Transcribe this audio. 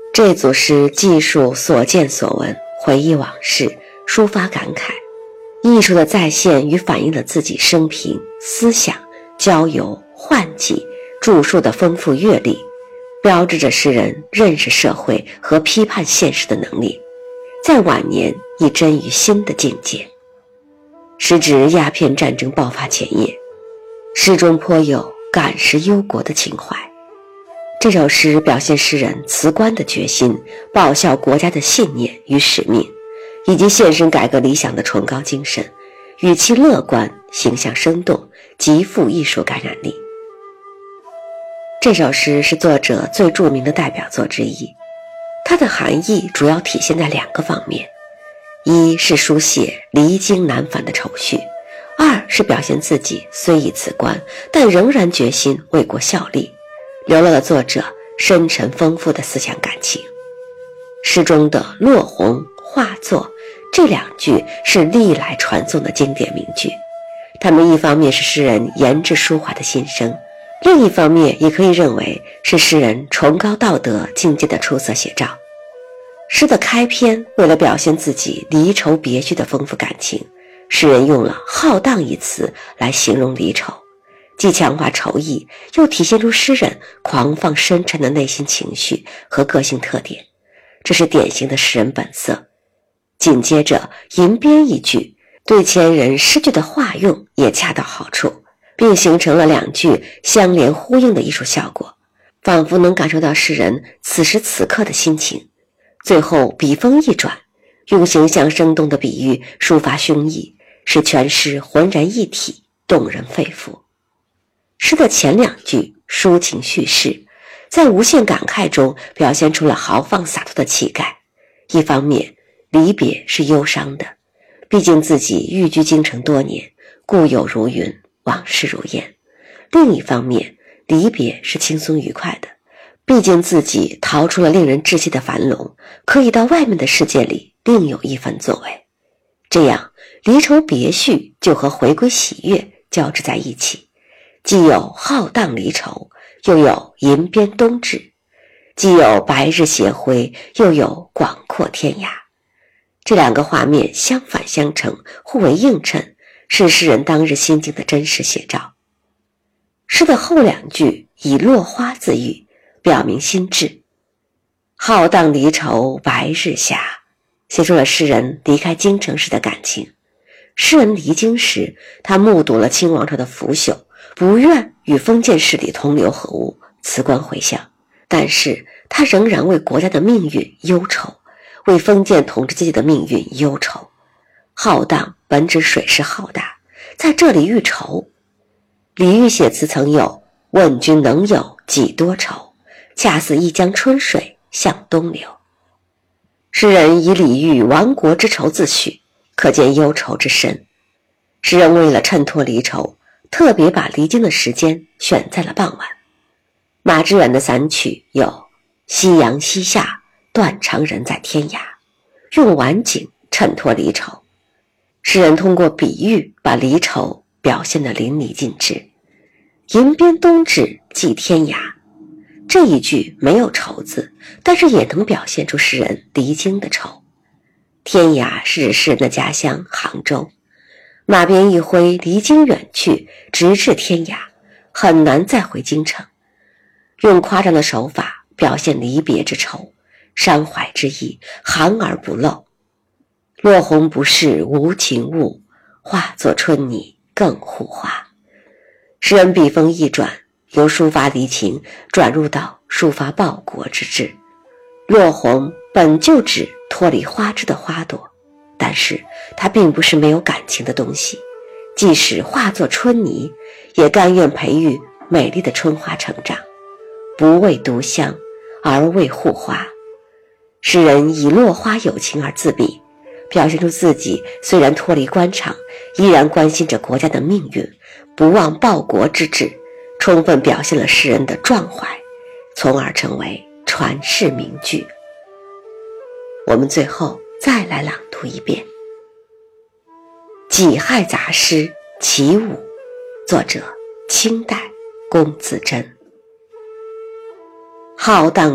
这组诗记述所见所闻，回忆往事，抒发感慨，艺术的再现与反映了自己生平、思想、交友、换季、著述的丰富阅历，标志着诗人认识社会和批判现实的能力，在晚年亦臻于新的境界。时值鸦片战争爆发前夜，诗中颇有感时忧国的情怀。这首诗表现诗人辞官的决心，报效国家的信念与使命，以及献身改革理想的崇高精神，语气乐观，形象生动，极富艺术感染力。这首诗是作者最著名的代表作之一，它的含义主要体现在两个方面：一是书写离京南返的愁绪，二是表现自己虽已辞官，但仍然决心为国效力，流露了作者深沉丰富的思想感情。诗中的落红、画作这两句是历来传颂的经典名句，它们一方面是诗人研制抒怀的心声，另一方面也可以认为是诗人崇高道德境界的出色写照。诗的开篇为了表现自己离愁别绪的丰富感情，诗人用了浩荡一词来形容离愁，既强化愁意，又体现出诗人狂放深沉的内心情绪和个性特点，这是典型的诗人本色。紧接着吟编一句，对前人诗句的化用也恰到好处，并形成了两句相连呼应的艺术效果，仿佛能感受到诗人此时此刻的心情。最后笔锋一转，用形象生动的比喻抒发胸臆，使全诗浑然一体，动人肺腑。诗的前两句抒情叙事，在无限感慨中表现出了豪放洒脱的气概。一方面，离别是忧伤的，毕竟自己寓居京城多年，故友如云，往事如烟；另一方面，离别是轻松愉快的，毕竟自己逃出了令人窒息的樊笼，可以到外面的世界里另有一番作为。这样，离愁别绪就和回归喜悦交织在一起，既有浩荡离愁，又有吟鞭冬至，既有白日斜晖，又有广阔天涯。这两个画面相反相成，互为映衬，是诗人当日心境的真实写照。诗的后两句以落花自喻，表明心志。浩荡离愁白日下，写出了诗人离开京城时的感情。诗人离京时，他目睹了清王朝的腐朽，不愿与封建势力同流合污，辞官回乡，但是他仍然为国家的命运忧愁，为封建统治阶级的命运忧愁。浩荡本指水势浩大，在这里喻愁。李煜写词曾有问君能有几多愁，恰似一江春水向东流。诗人以李煜亡国之愁自诩，可见忧愁之深。诗人为了衬托离愁，特别把离京的时间选在了傍晚。马致远的散曲有夕阳西下，断肠人在天涯，用晚景衬托离愁。诗人通过比喻把离愁表现得淋漓尽致。吟鞭冬至寄天涯，这一句没有愁字，但是也能表现出诗人离京的愁。天涯是指诗人的家乡杭州，马鞭一挥，离京远去，直至天涯，很难再回京城。用夸张的手法表现离别之愁，伤怀之意含而不露。落红不是无情物，化作春泥更护花。诗人笔锋一转，由抒发离情转入到抒发报国之志。落红本就指脱离花枝的花朵，但是它并不是没有感情的东西，即使化作春泥，也甘愿培育美丽的春花成长，不为独香，而为护花。诗人以落花有情而自比，表现出自己虽然脱离官场，依然关心着国家的命运，不忘报国之志，充分表现了诗人的壮怀，从而成为传世名句。我们最后再来朗读一遍《己亥杂诗其五》，作者清代龚自珍。浩荡